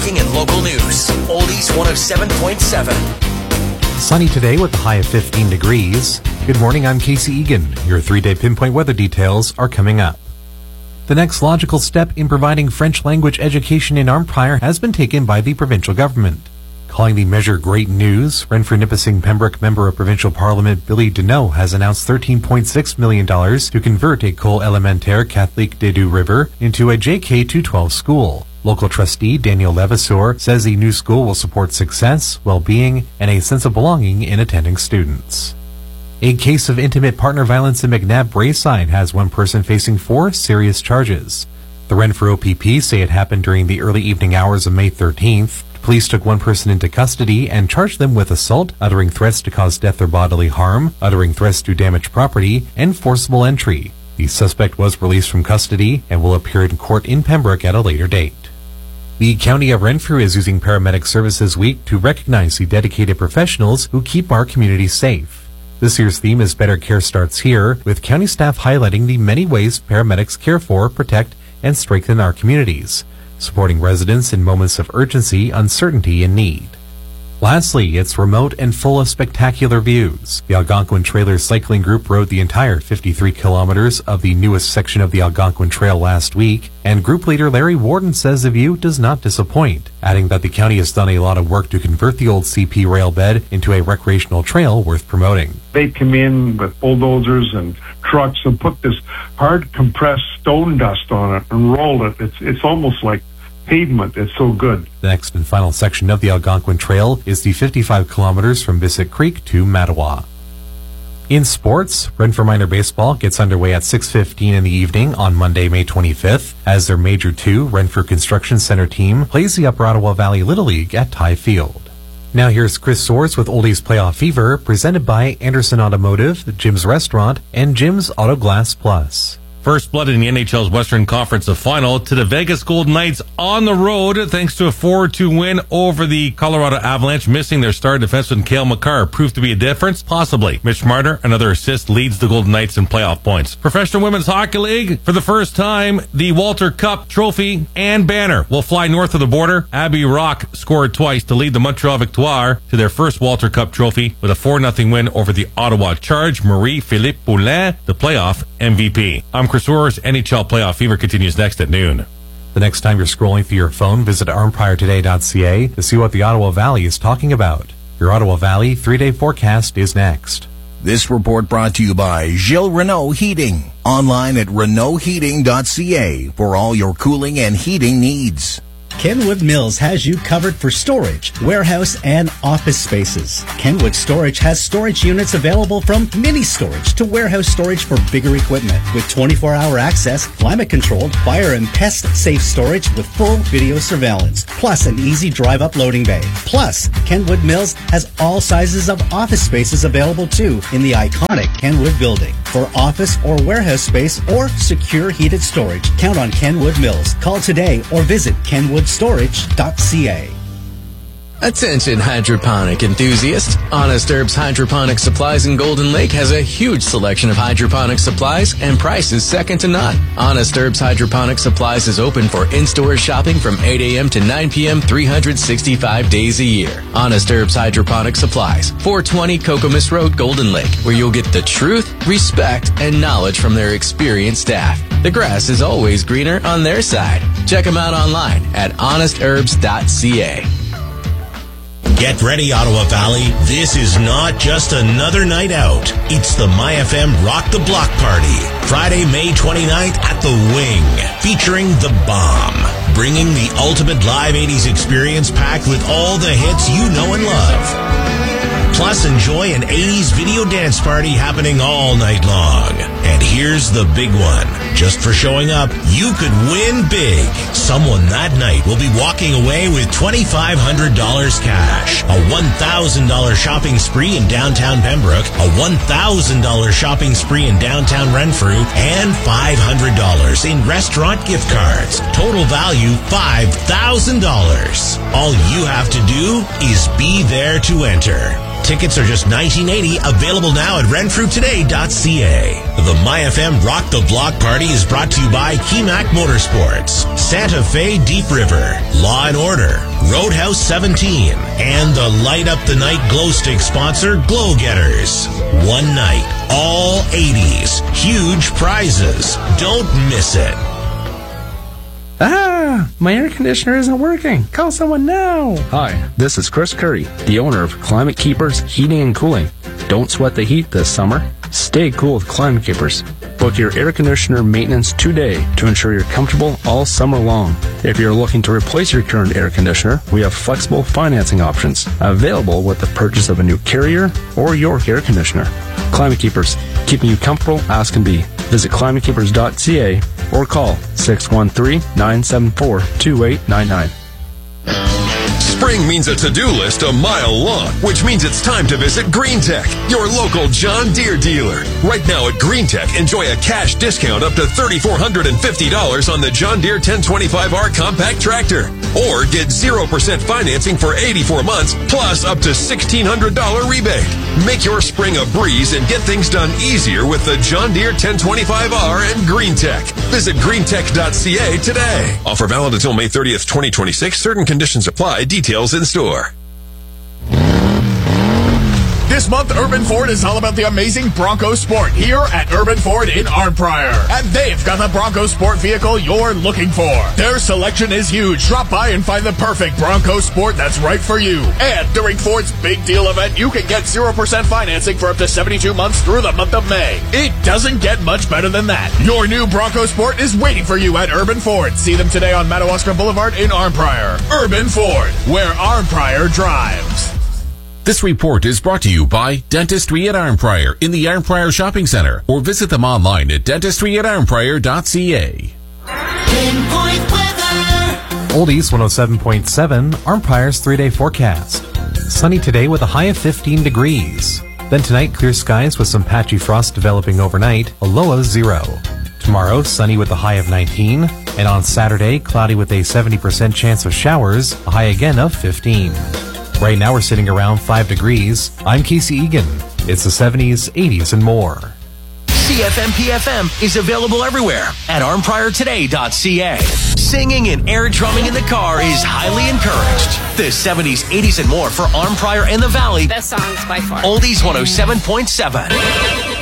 breaking and local news. Oldies 107.7. Sunny today with a high of 15 degrees. Good morning, I'm Casey Egan. Your 3-day pinpoint weather details are coming up. The next logical step in providing French language education in Arnprior has been taken by the provincial government. Calling the measure great news, Renfrew-Nipissing Pembroke Member of Provincial Parliament Billy Deneau has announced $13.6 million to convert École Élémentaire Catholique des Deux Rivers into a JK-12 school. Local trustee Daniel Levasseur says the new school will support success, well-being, and a sense of belonging in attending students. A case of intimate partner violence in McNabb-Braeside has one person facing 4 serious charges. The Renfrew OPP say it happened during the early evening hours of May 13th. Police took one person into custody and charged them with assault, uttering threats to cause death or bodily harm, uttering threats to damage property, and forcible entry. The suspect was released from custody and will appear in court in Pembroke at a later date. The County of Renfrew is using Paramedic Services Week to recognize the dedicated professionals who keep our community safe. This year's theme is Better Care Starts Here, with county staff highlighting the many ways paramedics care for, protect, and strengthen our communities, supporting residents in moments of urgency, uncertainty, and need. Lastly, it's remote and full of spectacular views. The Algonquin Trailers Cycling Group rode the entire 53 kilometers of the newest section of the Algonquin Trail last week, and group leader Larry Warden says the view does not disappoint, adding that the county has done a lot of work to convert the old CP rail bed into a recreational trail worth promoting. They come in with bulldozers and trucks and put this hard compressed stone dust on it and roll it. It's almost like pavement. It's so good. The next and final section of the Algonquin Trail is the 55 kilometers from Bissett Creek to Mattawa. In sports, Renfrew Minor Baseball gets underway at 6:15 in the evening on Monday, May 25th, as their Major 2 Renfrew Construction Center team plays the Upper Ottawa Valley Little League at Ty Field. Now here's Chris Soares with Oldies Playoff Fever, presented by Anderson Automotive, Jim's Restaurant, and Jim's Auto Glass Plus. First blood in the NHL's Western Conference final to the Vegas Golden Knights on the road thanks to a 4-2 win over the Colorado Avalanche, missing their star defenseman Cale Makar. Proved to be a difference? Possibly. Mitch Marner, another assist, leads the Golden Knights in playoff points. Professional Women's Hockey League, for the first time, the Walter Cup trophy and banner will fly north of the border. Abby Rock scored twice to lead the Montreal Victoire to their first Walter Cup trophy with a 4-0 win over the Ottawa Charge. Marie-Philippe Poulin, the playoff MVP. I'm Chris Soares. NHL Playoff Fever continues next at noon. The next time you're scrolling through your phone, visit arnpriortoday.ca to see what the Ottawa Valley is talking about. Your Ottawa Valley 3-day forecast is next. This report brought to you by Gilles Renault Heating. Online at renaultheating.ca for all your cooling and heating needs. Kenwood Mills has you covered for storage, warehouse, and office spaces. Kenwood Storage has storage units available from mini storage to warehouse storage for bigger equipment with 24-hour access, climate-controlled, fire and pest-safe storage with full video surveillance, plus an easy drive-up loading bay. Plus, Kenwood Mills has all sizes of office spaces available too in the iconic Kenwood building. For office or warehouse space or secure heated storage, count on Kenwood Mills. Call today or visit kenwoodstorage.ca. Attention hydroponic enthusiasts. Honest Herbs Hydroponic Supplies in Golden Lake has a huge selection of hydroponic supplies and prices second to none. Honest Herbs Hydroponic Supplies is open for in-store shopping from 8 a.m. to 9 p.m. 365 days a year. Honest Herbs Hydroponic Supplies, 420 Kokomis Road, Golden Lake, where you'll get the truth, respect, and knowledge from their experienced staff. The grass is always greener on their side. Check them out online at honestherbs.ca. Get ready, Ottawa Valley. This is not just another night out. It's the MyFM Rock the Block Party. Friday, May 29th at the Wing. Featuring The Bomb. Bringing the ultimate live 80s experience packed with all the hits you know and love. Plus, enjoy an 80s video dance party happening all night long. And here's the big one. Just for showing up, you could win big. Someone that night will be walking away with $2,500 cash, a $1,000 shopping spree in downtown Pembroke, a $1,000 shopping spree in downtown Renfrew, and $500 in restaurant gift cards. Total value $5,000. All you have to do is be there to enter. Tickets are just $19.80, available now at renfrewtoday.ca. The MyFM Rock the Block Party is brought to you by Kemac Motorsports, Santa Fe Deep River, Law & Order, Roadhouse 17, and the Light Up the Night glow stick sponsor, Glow Getters. One night, all 80s, huge prizes. Don't miss it. Ah, my air conditioner isn't working. Call someone now. Hi, this is Chris Curry, the owner of Climate Keepers Heating and Cooling. Don't sweat the heat this summer. Stay cool with Climate Keepers. Book your air conditioner maintenance today to ensure you're comfortable all summer long. If you're looking to replace your current air conditioner, we have flexible financing options available with the purchase of a new Carrier or York air conditioner. Climate Keepers, keeping you comfortable as can be. Visit climatekeepers.ca or call 613-974-2899. Spring means a to-do list a mile long, which means it's time to visit Green Tech, your local John Deere dealer. Right now at Green Tech, enjoy a cash discount up to $3,450 on the John Deere 1025R compact tractor. Or get 0% financing for 84 months, plus up to $1,600 rebate. Make your spring a breeze and get things done easier with the John Deere 1025R and Green Tech. Visit greentech.ca today. Offer valid until May 30th, 2026. Certain conditions apply. Details in store. This month, Urban Ford is all about the amazing Bronco Sport here at Urban Ford in Arnprior. And they've got the Bronco Sport vehicle you're looking for. Their selection is huge. Drop by and find the perfect Bronco Sport that's right for you. And during Ford's Big Deal event, you can get 0% financing for up to 72 months through the month of May. It doesn't get much better than that. Your new Bronco Sport is waiting for you at Urban Ford. See them today on Madawaska Boulevard in Arnprior. Urban Ford, where Arnprior drives. This report is brought to you by Dentistry at Arnprior in the Arnprior Shopping Center, or visit them online at dentistryarnprior.ca. Pinpoint weather. Oldies 107.7, Arnprior's 3-day forecast. Sunny today with a high of 15 degrees. Then tonight, clear skies with some patchy frost developing overnight, a low of 0. Tomorrow, sunny with a high of 19. And on Saturday, cloudy with a 70% chance of showers, a high again of 15. Right now we're sitting around 5 degrees. I'm Casey Egan. It's the 70s, 80s, and more. CFM-PFM is available everywhere at arnpriortoday.ca. Singing and air drumming in the car is highly encouraged. The 70s, 80s, and more for Arnprior and the Valley. Best songs by far. Oldies 107.7.